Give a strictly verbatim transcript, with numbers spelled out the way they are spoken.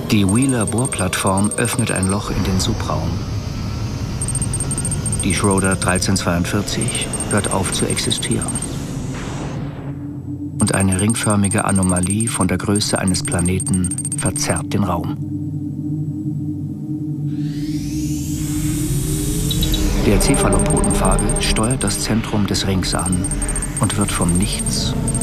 Die Wheeler-Bohrplattform öffnet ein Loch in den Subraum. Die Schroeder dreizehn zweiundvierzig hört auf zu existieren. Und eine ringförmige Anomalie von der Größe eines Planeten verzerrt den Raum. Der Cephalopodenvogel steuert das Zentrum des Rings an und wird vom Nichts